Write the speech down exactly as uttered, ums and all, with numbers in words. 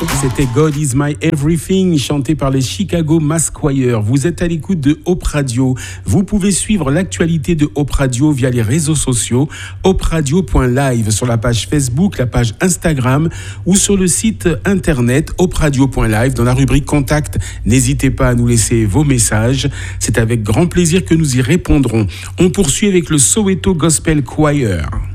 C'était God is my everything, chanté par les Chicago Mass Choir. Vous êtes à l'écoute de Hope Radio. Vous pouvez suivre l'actualité de Hope Radio via les réseaux sociaux, hope radio point live sur la page Facebook, la page Instagram ou sur le site internet hope radio point live dans la rubrique Contact. N'hésitez pas à nous laisser vos messages. C'est avec grand plaisir que nous y répondrons. On poursuit avec le Soweto Gospel Choir.